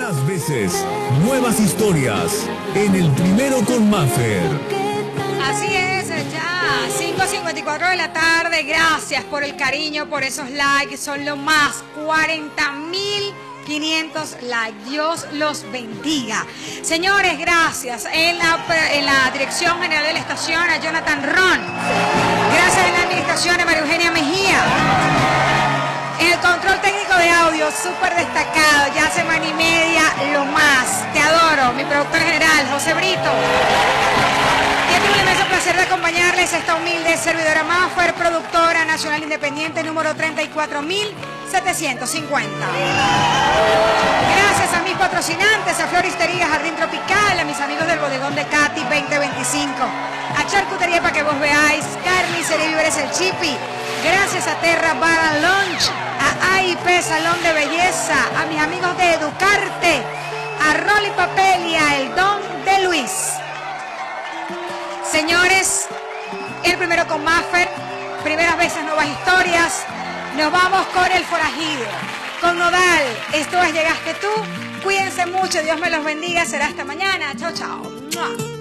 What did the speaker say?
Más veces, nuevas historias en El Primero con Maffer. Así es, ya 5:54 de la tarde. Gracias por el cariño, por esos likes, son lo más. 40.500 likes. Dios los bendiga. Señores, gracias. En la dirección general de la estación a Jonathan Ron. Gracias en la administración a María Eugenia Mejía. En el control técnico de audio, súper destacado, ya semana y media, lo más. Te adoro, mi productor general, José Brito. Y tengo el inmenso placer de acompañarles a esta humilde servidora Maffer, productora nacional independiente número 34.750. Gracias a mis patrocinantes, a Floristería Jardín Tropical, a mis amigos del Bodegón de Katy 2025, a Charcutería para que vos veáis, Carnicería y Víveres El Chipi. Gracias a Terra Bar and Lunch, a AIP Salón de Belleza, a mis amigos de Educarte, a Rolly Papel y a El Don de Luis. Señores, El Primero con Maffer, primeras veces, nuevas historias. Nos vamos con El Forajido, con Nodal. Esto es Llegaste Tú. Cuídense mucho, Dios me los bendiga. Será hasta mañana. Chao, chao.